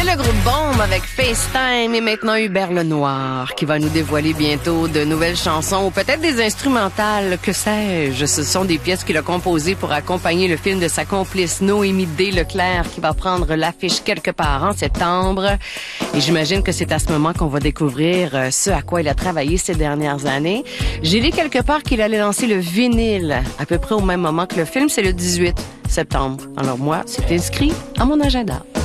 le groupe Bombe avec FaceTime et maintenant Hubert Lenoir qui va nous dévoiler bientôt de nouvelles chansons ou peut-être des instrumentales, que sais-je. Ce sont des pièces qu'il a composées pour accompagner le film de sa complice Noémie D. Leclerc qui va prendre l'affiche quelque part en septembre. Et j'imagine que c'est à ce moment qu'on va découvrir ce à quoi il a travaillé ces dernières années. J'ai lu quelque part qu'il allait lancer le vinyle à peu près au même moment que le film, c'est le 18 septembre. Alors moi, c'est inscrit à mon agenda.